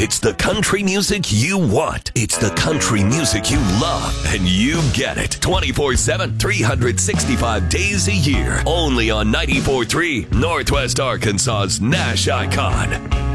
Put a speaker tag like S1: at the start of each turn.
S1: It's the country music you want. It's the country music you love. And you get it 24/7, 365 days a year. Only on 94.3 Northwest Arkansas's Nash Icon.